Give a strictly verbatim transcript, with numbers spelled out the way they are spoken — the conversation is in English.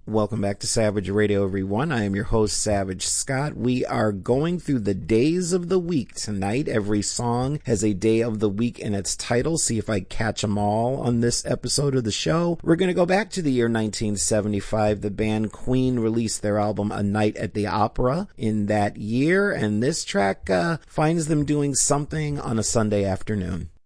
Welcome back to Savage Radio, everyone. I am your host, Savage Scott. We are going through the days of the week tonight. Every song has a day of the week in its title. See if I catch them all on this episode of the show. We're going to go back to the year nineteen seventy-five. The band Queen released their album A Night at the Opera in that year, and this track uh, finds them doing something on a Sunday afternoon.